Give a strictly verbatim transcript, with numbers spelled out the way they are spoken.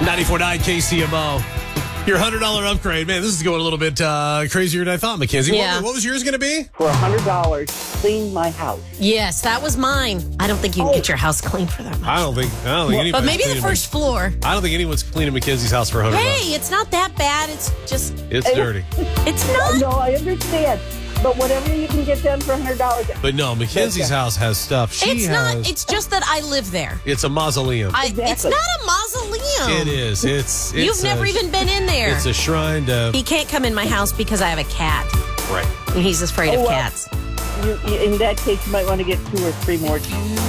ninety-four point nine K C M O. Your one hundred dollars upgrade. Man, this is going a little bit uh, crazier than I thought, Mackenzie. Yeah. What, what was yours going to be? For one hundred dollars, clean my house. Yes, that was mine. I don't think you can get your house clean for that much. I don't think, I don't think anybody's But maybe the cleaning first floor. I don't think anyone's cleaning Mackenzie's house for one hundred dollars. Hey, it's not that bad. It's just, It's dirty. it's not. No, I understand. But whatever you can get done for one hundred dollars. But no, Mackenzie's house has stuff. She It's has, not. It's just that I live there. It's a mausoleum. I, It's Exactly. not a mausoleum. it is. It's, it's You've never a, even been in there. It's a shrine to... He can't come in my house because I have a cat. Right. And he's afraid Oh, of well. cats. You, you, in that case, you might want to get two or three more.